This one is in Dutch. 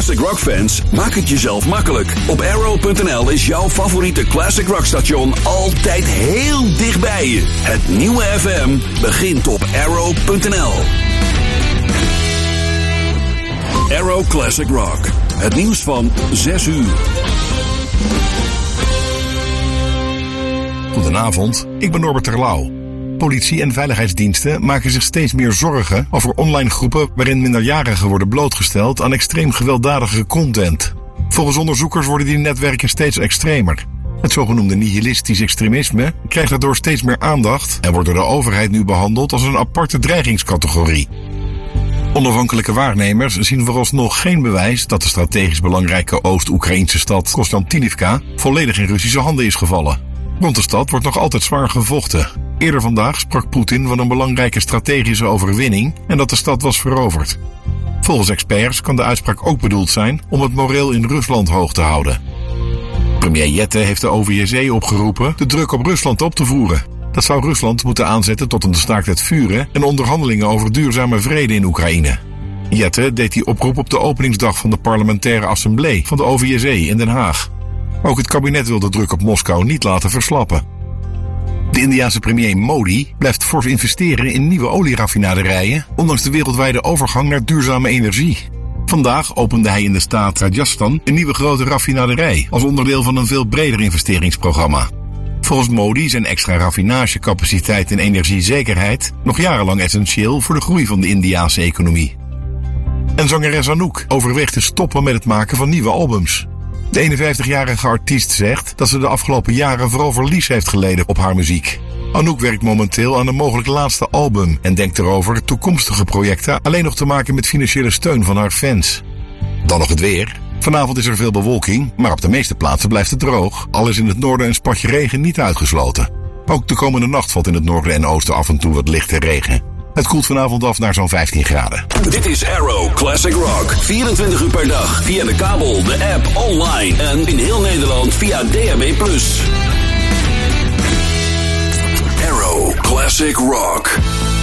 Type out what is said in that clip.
Classic Rock fans, maak het jezelf makkelijk. Op Arrow.nl is jouw favoriete Classic Rock station altijd heel dichtbij je. Het nieuwe FM begint op Arrow.nl. Arrow Classic Rock. Het nieuws van 6 uur. Goedenavond, ik ben Norbert Terlouw. Politie en veiligheidsdiensten maken zich steeds meer zorgen over online groepen waarin minderjarigen worden blootgesteld aan extreem gewelddadige content. Volgens onderzoekers worden die netwerken steeds extremer. Het zogenoemde nihilistisch extremisme krijgt daardoor steeds meer aandacht en wordt door de overheid nu behandeld als een aparte dreigingscategorie. Onafhankelijke waarnemers zien vooralsnog geen bewijs dat de strategisch belangrijke Oost-Oekraïnse stad Konstantinivka volledig in Russische handen is gevallen. Rond de stad wordt nog altijd zwaar gevochten. Eerder vandaag sprak Poetin van een belangrijke strategische overwinning en dat de stad was veroverd. Volgens experts kan de uitspraak ook bedoeld zijn om het moreel in Rusland hoog te houden. Premier Jette heeft de OVSE opgeroepen de druk op Rusland op te voeren. Dat zou Rusland moeten aanzetten tot een staakt het vuren en onderhandelingen over duurzame vrede in Oekraïne. Jette deed die oproep op de openingsdag van de parlementaire assemblee van de OVSE in Den Haag. Ook het kabinet wil de druk op Moskou niet laten verslappen. De Indiase premier Modi blijft fors investeren in nieuwe olieraffinaderijen, ondanks de wereldwijde overgang naar duurzame energie. Vandaag opende hij in de staat Rajasthan een nieuwe grote raffinaderij als onderdeel van een veel breder investeringsprogramma. Volgens Modi zijn extra raffinagecapaciteit en energiezekerheid nog jarenlang essentieel voor de groei van de Indiase economie. En zangeres Anouk overweegt te stoppen met het maken van nieuwe albums. De 51-jarige artiest zegt dat ze de afgelopen jaren vooral verlies heeft geleden op haar muziek. Anouk werkt momenteel aan een mogelijk laatste album en denkt erover toekomstige projecten alleen nog te maken met financiële steun van haar fans. Dan nog het weer. Vanavond is er veel bewolking, maar op de meeste plaatsen blijft het droog. Al is in het noorden een spatje regen niet uitgesloten. Ook de komende nacht valt in het noorden en oosten af en toe wat lichte regen. Het koelt vanavond af naar zo'n 15 graden. Dit is Arrow Classic Rock. 24 uur per dag via de kabel, de app, online en in heel Nederland via DAB+. Arrow Classic Rock.